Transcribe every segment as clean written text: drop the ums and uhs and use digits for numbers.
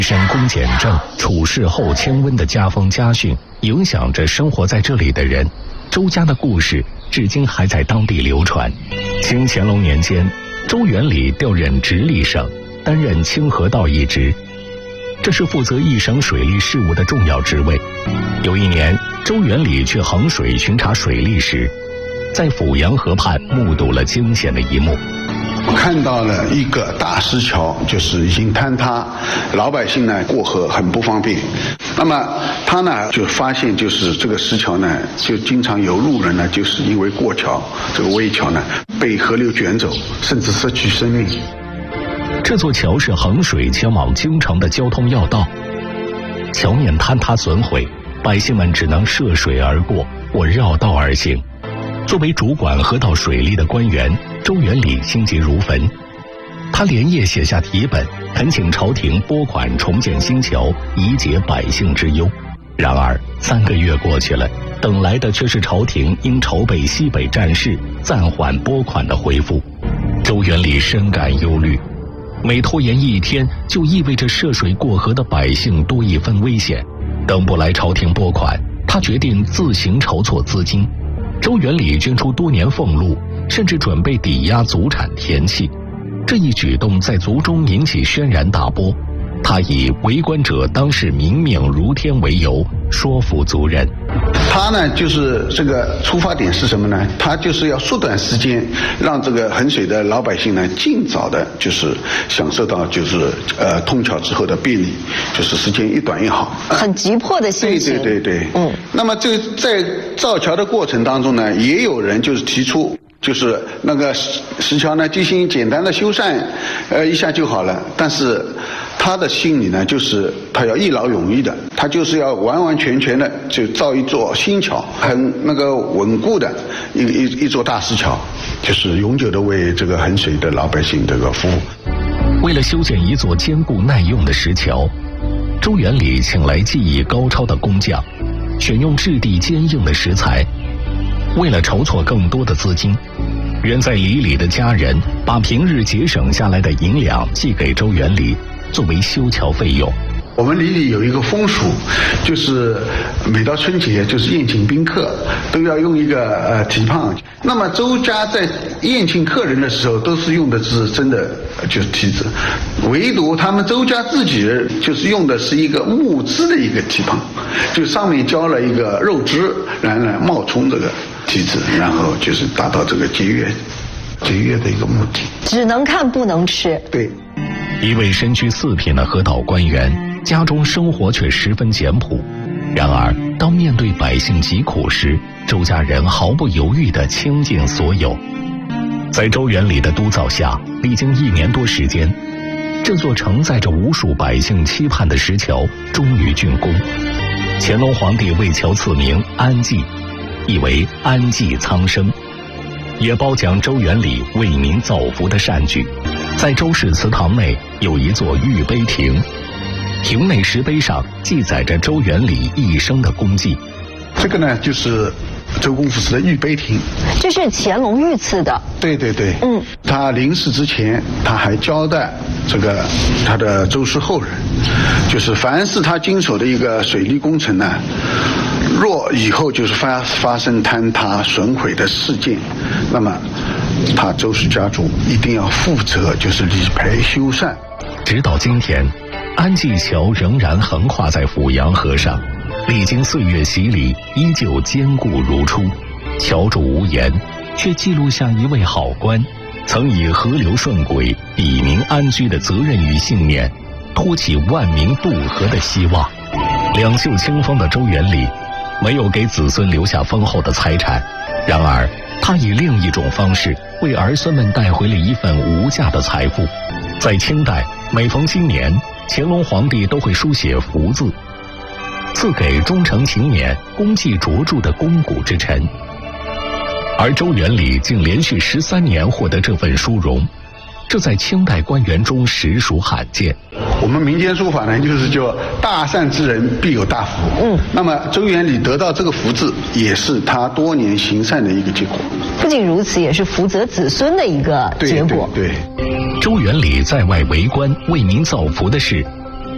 身恭俭正、处事厚谦温的家风家训，影响着生活在这里的人。周家的故事至今还在当地流传。清乾隆年间，周元礼调任直隶省，担任清河道一职，这是负责一省水利事务的重要职位。有一年，周元礼去衡水巡查水利时，在阜阳河畔目睹了惊险的一幕。 看到了一个大石桥，就是已经坍塌，老百姓呢过河很不方便。那么他呢就发现，就是这个石桥呢，就经常有路人呢，就是因为过桥这个危桥呢，被河流卷走，甚至失去生命。 这座桥是衡水前往京城的交通要道，桥面坍塌损毁，百姓们只能涉水而过或绕道而行。作为主管河道水利的官员，周元礼心急如焚，他连夜写下题本，恳请朝廷拨款重建新桥，以解百姓之忧。然而3个月过去了，等来的却是朝廷因筹备西北战事暂缓拨款的回复。周元礼深感忧虑，每拖延1天，就意味着涉水过河的百姓多一分危险。等不来朝廷拨款，他决定自行筹措资金。周元礼捐出多年俸禄，甚至准备抵押祖产田契。这一举动在族中引起轩然大波。他以为官者当是民命如天为由，说服族人。 他呢，就是这个出发点是什么呢？他就是要缩短时间，让这个衡水的老百姓呢，尽早的就是享受到就是通桥之后的便利，就是时间越短越好。 很急迫的心情。 对。那么这在造桥的过程当中呢，也有人就是提出，就是那个石桥呢进行简单的修缮，一下就好了。但是他的心里呢，就是他要一劳永逸的，他就是要完完全全的就造一座新桥，很那个稳固的一座大石桥，就是永久的为这个衡水的老百姓这个服务。 为了修建一座坚固耐用的石桥，周元礼请来技艺高超的工匠，选用质地坚硬的石材。为了筹措更多的资金，远在里里的家人把平日节省下来的银两寄给周元礼，作为修桥费用。 我们里里有一个风俗，就是每到春节就是宴请宾客都要用一个蹄膀。那么周家在宴请客人的时候都是用的是真的就是蹄子，唯独他们周家自己人就是用的是一个木质的一个蹄膀，就上面浇了一个肉汁，然后冒充这个蹄子，然后就是达到这个节约的一个目的。 只能看不能吃。 对。 一位身居4品的河道官员，家中生活却十分简朴。然而当面对百姓疾苦时，周家人毫不犹豫地倾尽所有。在周元礼的督造下，历经1年多时间，这座承载着无数百姓期盼的石桥终于竣工。乾隆皇帝为桥赐名安济，意为安济苍生，也褒奖周元礼为民造福的善举。在周氏祠堂内有一座玉碑亭，亭内石碑上记载着周元礼一生的功绩。 这个呢，就是周公府祠的玉碑亭， 这是乾隆御赐的。 对。他临逝之前，他还交代这个他的周氏后人，就是凡是他经手的一个水利工程呢，若以后就是发生坍塌损毁的事件，那么他周氏家族一定要负责就是理赔修缮。 直到今天，安济桥仍然横跨在阜阳河上，历经岁月洗礼，依旧坚固如初。桥主无言，却记录下一位好官曾以河流顺轨、砥民安居的责任与信念，托起万民渡河的希望。两袖清风的周元礼没有给子孙留下丰厚的财产，然而他以另一种方式为儿孙们带回了一份无价的财富。在清代，每逢新年，乾隆皇帝都会书写福字，赐给忠诚勤勉、功绩卓著的肱骨之臣。而周元礼竟连续13年获得这份殊荣，这在清代官员中实属罕见。 我们民间说法呢，就是叫大善之人必有大福。那么周元礼得到这个福字，也是他多年行善的一个结果。 不仅如此，也是福泽子孙的一个结果。 对。 周元礼在外为官为民造福的事，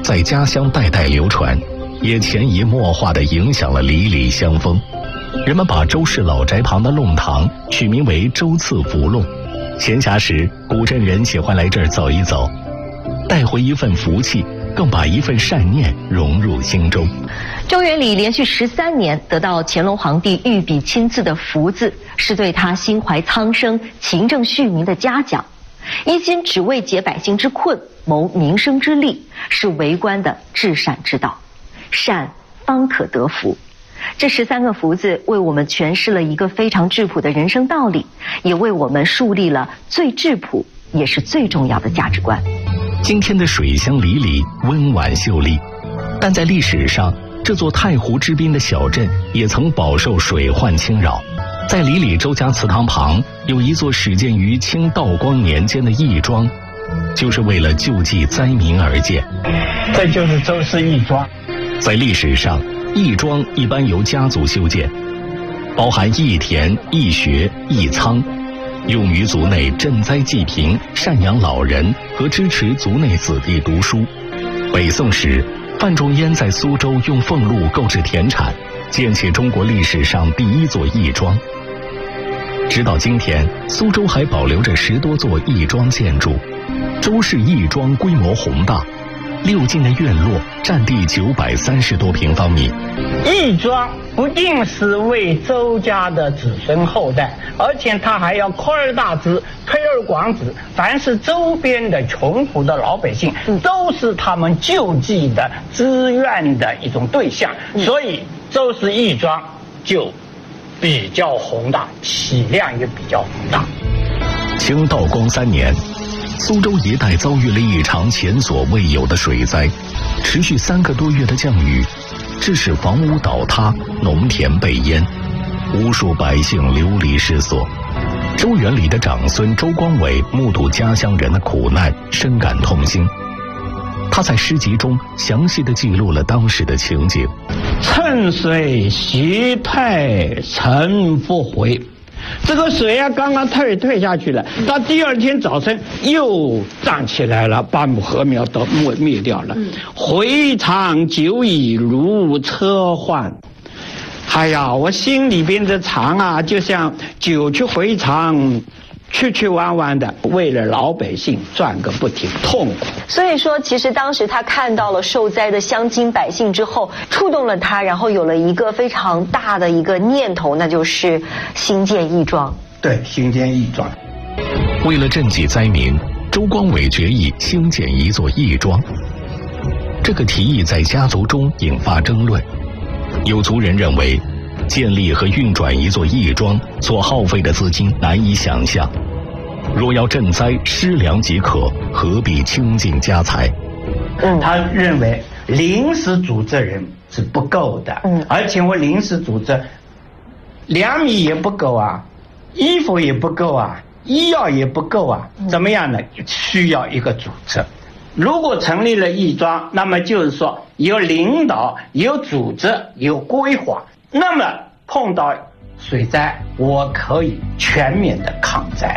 在家乡代代流传，也潜移默化地影响了里里乡风。人们把周氏老宅旁的弄堂取名为周赐福弄，闲暇时古镇人喜欢来这儿走一走，带回一份福气，更把一份善念融入心中。 周元礼连续13年得到乾隆皇帝御笔亲赐的福字，是对他心怀苍生、勤政恤民的嘉奖。一心只为解百姓之困，谋民生之利，是为官的至善之道。善方可得福。这13个福字为我们诠释了一个非常质朴的人生道理，也为我们树立了最质朴也是最重要的价值观。 今天的水乡里里温婉秀丽，但在历史上，这座太湖之滨的小镇也曾饱受水患侵扰。在里里周家祠堂旁有一座始建于清道光年间的义庄，就是为了救济灾民而建。 这就是周氏义庄。 在历史上，义庄一般由家族修建，包含义田、义学、义仓，用于族内赈灾济贫、赡养老人和支持族内子弟读书。北宋时，范仲淹在苏州用俸禄购置田产，建起中国历史上第一座义庄。直到今天，苏州还保留着10多座义庄建筑。周氏义庄规模宏大，6进的院落占地930多平方米。 义庄不仅是为周家的子孙后代，而且他还要扩而大之、推而广之，凡是周边的穷苦的老百姓，都是他们救济的志愿的一种对象。所以周氏义庄就比较宏大，体量也比较宏大。 清道光3年，苏州一带遭遇了一场前所未有的水灾，持续3个多月的降雨，致使房屋倒塌、农田被淹，无数百姓流离失所。周元礼的长孙周光伟目睹家乡人的苦难，深感痛心。他在诗集中详细地记录了当时的情景。 趁水袭退尘不回，这个水啊刚刚退下去了，到第2天早晨又涨起来了，把禾苗都灭掉了。回肠久已如车换。哎呀，我心里边的肠啊，就像久去回肠，曲弯弯的，为了老百姓转个不停，痛苦。 所以说，其实当时他看到了受灾的乡亲百姓之后，触动了他，然后有了一个非常大的一个念头，那就是兴建义庄。 对，兴建义庄。 为了赈济灾民，周光伟决议兴建一座义庄。这个提议在家族中引发争论，有族人认为，建立和运转一座义庄所耗费的资金难以想象，若要赈灾施粮即可，何必倾尽家财？ 他认为临时组织人是不够的，而且我临时组织粮米也不够啊，衣服也不够啊，医药也不够啊，怎么样呢？需要一个组织。如果成立了义庄，那么就是说有领导、有组织、有规划，那么碰到水灾，我可以全面的抗灾。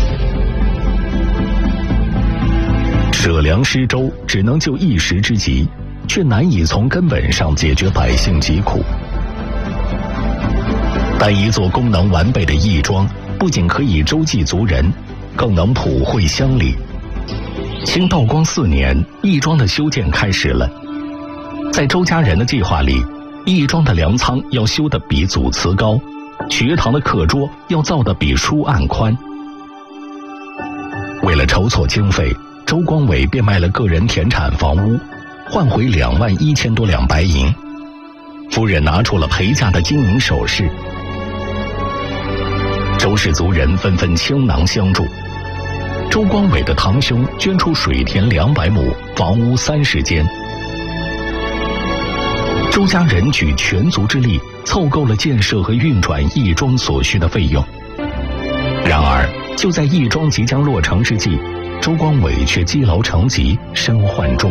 舍粮施粥只能救一时之急，却难以从根本上解决百姓疾苦。但一座功能完备的义庄，不仅可以周济族人，更能普惠乡里。清道光4年，义庄的修建开始了。在周家人的计划里，义庄的粮仓要修得比祖祠高，学堂的课桌要造得比书案宽。为了筹措经费，周光伟变卖了个人田产房屋，换回21000多两白银。夫人拿出了陪嫁的金银首饰。周氏族人纷纷倾囊相助。周光伟的堂兄捐出水田200亩，房屋30间。周家人举全族之力，凑够了建设和运转义庄所需的费用。然而，就在义庄即将落成之际，周光伟却积劳成疾，身患重